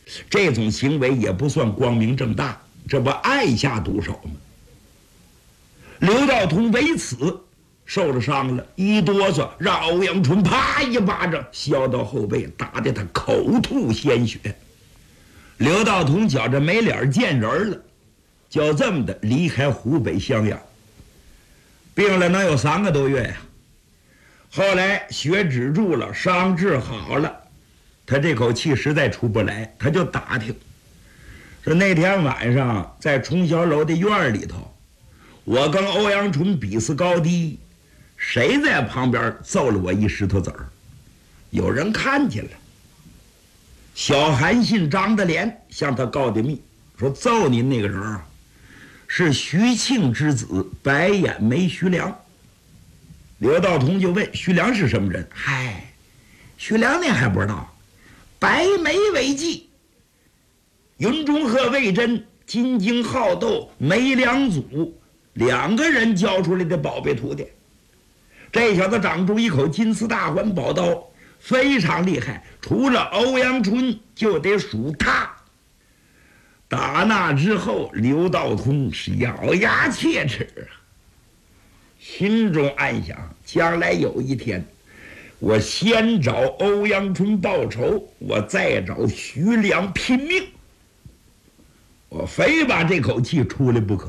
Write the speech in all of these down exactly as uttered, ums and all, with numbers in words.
这种行为也不算光明正大，这不暗下毒手吗？刘道通为此受了伤了，一哆嗦，让欧阳春啪一巴掌削到后背，打得他口吐鲜血。刘道通觉着没脸见人了，就这么的离开湖北襄阳，病了能有三个多月呀。后来血止住了，伤治好了，他这口气实在出不来，他就打听说那天晚上在崇霄楼的院里头，我跟欧阳春比试高低，谁在旁边揍了我一石头子儿？有人看见了。小韩信张的脸向他告的密，说揍你那个人啊，是徐庆之子白眼眉徐良。刘道通就问徐良是什么人？嗨，徐良您还不知道，白眉为妓，云中鹤魏征金睛好斗梅良祖两个人教出来的宝贝徒弟。这小子长出一口金丝大环宝刀，非常厉害，除了欧阳春就得数他。打那之后，刘道通是咬牙切齿啊，心中暗想，将来有一天我先找欧阳春报仇，我再找徐良拼命，我非把这口气出来不可。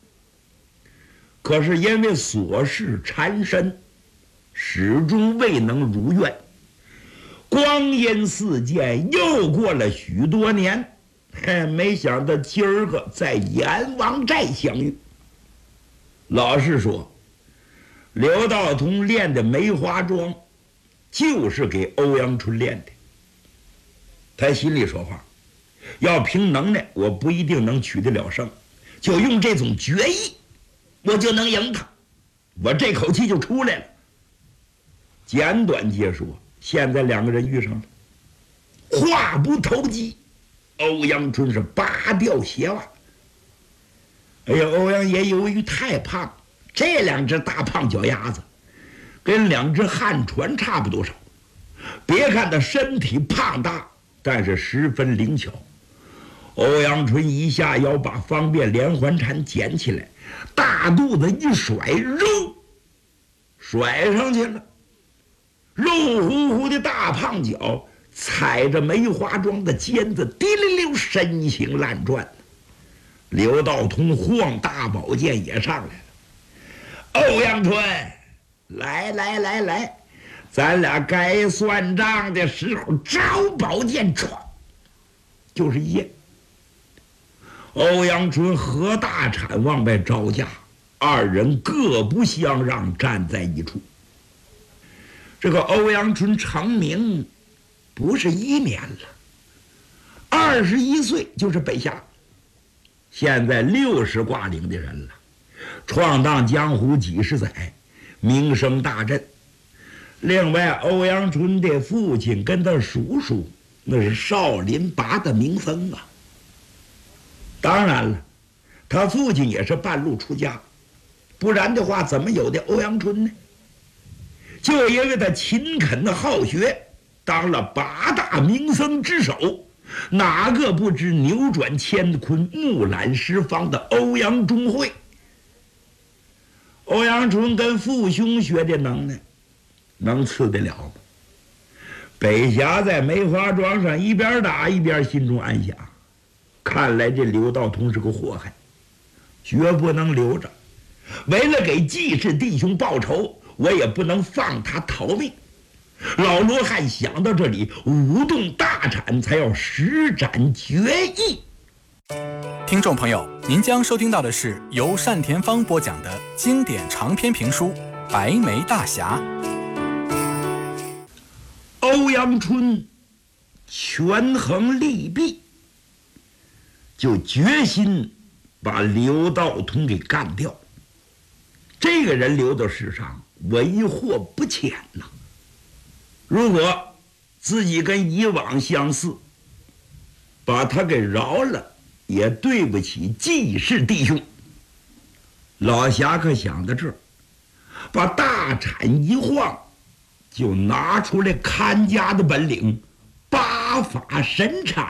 可是因为琐事缠身，始终未能如愿。光阴似箭，又过了许多年，没想到今儿个在阎王寨相遇。老实说，刘道通练的梅花桩就是给欧阳春练的。他心里说话，要凭能耐我不一定能取得了胜，就用这种决意我就能赢他，我这口气就出来了。简短结说，现在两个人遇上了，话不投机，欧阳春是拔掉鞋袜。哎呀，欧阳爷由于太胖，这两只大胖脚丫子跟两只旱船差不多少。别看他身体胖大，但是十分灵巧。欧阳春一下腰把方便连环铲捡起来，大肚子一甩，肉甩上去了。肉乎乎的大胖脚踩着梅花桩的尖子，滴溜溜身形乱转。刘道通晃大宝剑也上来了。欧阳春，来来来来，咱俩该算账的时候，招宝剑闯，就是一剑。欧阳春和大铲往外招架，二人各不相让，站在一处。这个欧阳春成名不是一年了，二十一岁就是北侠，现在六十挂零的人了，闯荡江湖几十载，名声大振。另外，欧阳春的父亲跟他叔叔那是少林拔的名僧啊。当然了，他父亲也是半路出家，不然的话怎么有的欧阳春呢？就因为他勤恳的好学，当了八大名僧之首，哪个不知扭转乾坤、木兰十方的欧阳中会？欧阳春跟父兄学的能耐，能次得了吗？北侠在梅花桩上一边打一边心中暗想，看来这刘道通是个祸害，绝不能留着。为了给季氏弟兄报仇，我也不能放他逃命。老罗汉想到这里，舞动大铲，才要施展决意。 听众朋友，您将收听到的是由单田芳播讲的经典长篇评书《白眉大侠》。 欧阳春权衡利弊，就决心把刘道通给干掉。这个人留到世上，为祸不浅呐。如果自己跟以往相似，把他给饶了，也对不起季氏弟兄。老侠客想到这儿，把大铲一晃，就拿出来看家的本领，八法神铲。